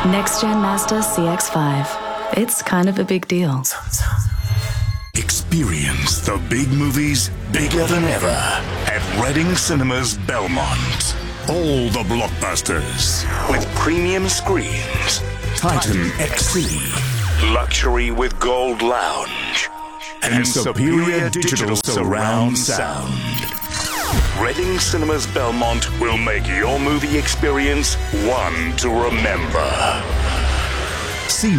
Next Gen Mazda CX-5. It's kind of a big deal. Experience the big movies bigger than ever at Reading Cinemas Belmont. All the blockbusters with premium screens, Titan XC, luxury with Gold Lounge, and superior digital surround sound. Reading Cinemas Belmont will make your movie experience one to remember. See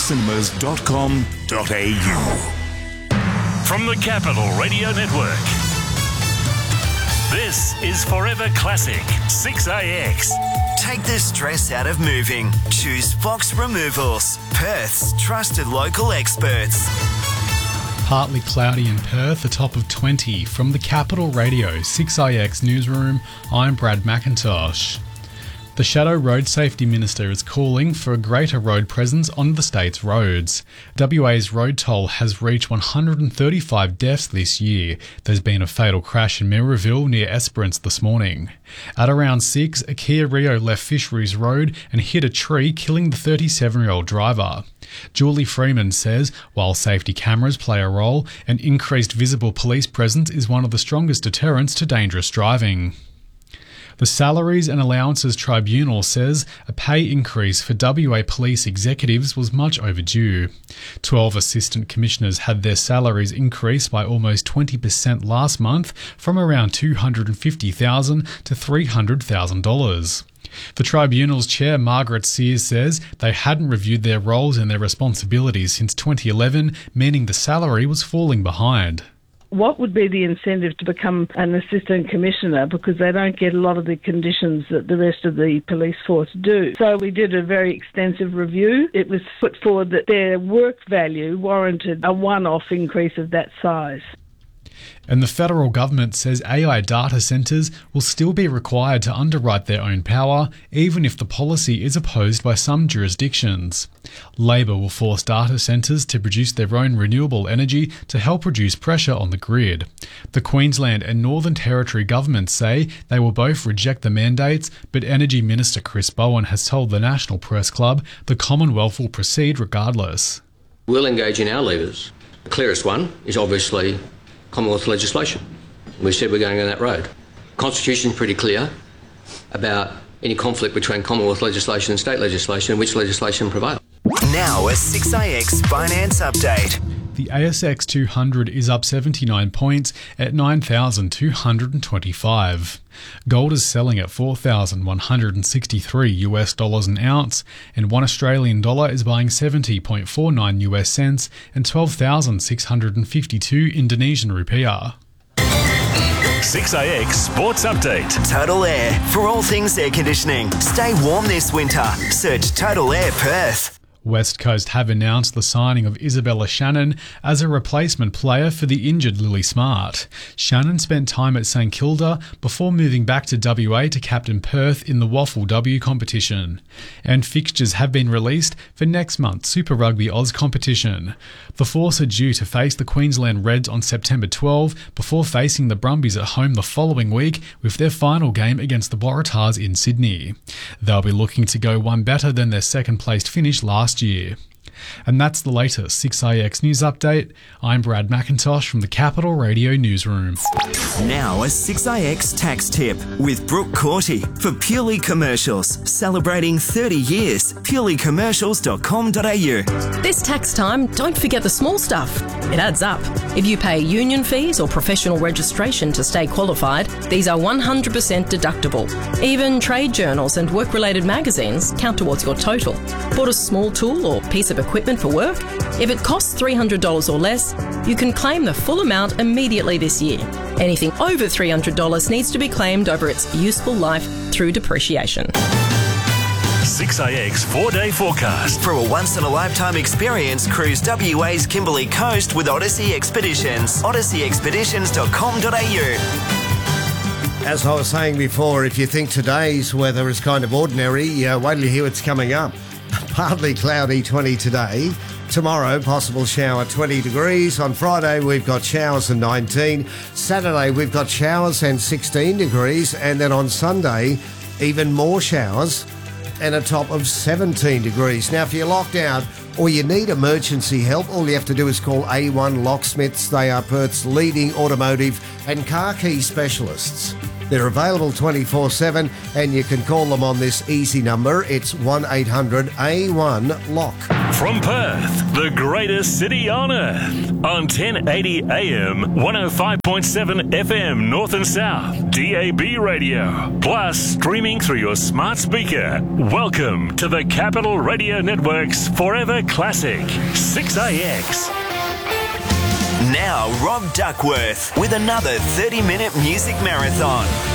readingcinemas.com.au. From the Capital Radio Network, this is Forever Classic 6AX. Take the stress out of moving. Choose Fox Removals, Perth's trusted local experts. Partly cloudy in Perth, a top of 20. From the Capital Radio 6IX Newsroom, I'm Brad McIntosh. The Shadow Road Safety Minister is calling for a greater road presence on the state's roads. WA's road toll has reached 135 deaths this year. There's been a fatal crash in Merivale near Esperance this morning. At around 6, a Kia Rio left Fisheries Road and hit a tree, killing the 37-year-old driver. Julie Freeman says while safety cameras play a role, an increased visible police presence is one of the strongest deterrents to dangerous driving. The Salaries and Allowances Tribunal says a pay increase for WA police executives was much overdue. 12 assistant commissioners had their salaries increased by almost 20% last month, from around $250,000 to $300,000. The tribunal's chair, Margaret Sears, says they hadn't reviewed their roles and their responsibilities since 2011, meaning the salary was falling behind. What would be the incentive to become an assistant commissioner, because they don't get a lot of the conditions that the rest of the police force do? So we did a very extensive review. It was put forward that their work value warranted a one-off increase of that size. And the federal government says AI data centres will still be required to underwrite their own power, even if the policy is opposed by some jurisdictions. Labor will force data centres to produce their own renewable energy to help reduce pressure on the grid. The Queensland and Northern Territory governments say they will both reject the mandates, but Energy Minister Chris Bowen has told the National Press Club the Commonwealth will proceed regardless. We'll engage in our levers. The clearest one is obviously Commonwealth legislation. We said we're going down that road. Constitution's pretty clear about any conflict between Commonwealth legislation and state legislation, which legislation prevails. Now a 6AX Finance Update. The ASX 200 is up 79 points at 9,225. Gold is selling at $4,163 an ounce, and $1 Australian dollar is buying 70.49 US cents and 12,652 Indonesian rupiah. 6AX Sports Update. Total Air. For all things air conditioning, stay warm this winter. Search Total Air Perth. West Coast have announced the signing of Isabella Shannon as a replacement player for the injured Lily Smart. Shannon spent time at St Kilda before moving back to WA to captain Perth in the Waffle W competition. And fixtures have been released for next month's Super Rugby Oz competition. The Force are due to face the Queensland Reds on September 12 before facing the Brumbies at home the following week, with their final game against the Waratahs in Sydney. They'll be looking to go one better than their second-placed finish last year. And that's the latest 6IX News Update. I'm Brad McIntosh from the Capital Radio Newsroom. Now a 6IX tax tip with Brooke Corty for Purely Commercials. Celebrating 30 years. purelycommercials.com.au. This tax time, don't forget the small stuff. It adds up. If you pay union fees or professional registration to stay qualified, these are 100% deductible. Even trade journals and work-related magazines count towards your total. Bought a small tool or piece of equipment for work? If it costs $300 or less, you can claim the full amount immediately this year. Anything over $300 needs to be claimed over its useful life through depreciation. 6AX 4-day forecast. For a once-in-a-lifetime experience, cruise WA's Kimberley Coast with Odyssey Expeditions. odysseyexpeditions.com.au. As I was saying before, if you think today's weather is kind of ordinary, wait till you hear what's coming up. Partly cloudy, 20 today. Tomorrow, possible shower, 20 degrees. On Friday, we've got showers and 19. Saturday, we've got showers and 16 degrees. And then on Sunday, even more showers and a top of 17 degrees. Now, if you're locked out or you need emergency help, all you have to do is call A1 Locksmiths. They are Perth's leading automotive and car key specialists. They're available 24/7 and you can call them on this easy number. It's 1-800-A1-LOCK. From Perth, the greatest city on earth. On 1080 AM, 105.7 FM North and South, DAB radio. Plus, streaming through your smart speaker. Welcome to the Capital Radio Network's Forever Classic, 6AX. Now, Rob Duckworth with another 30-minute music marathon.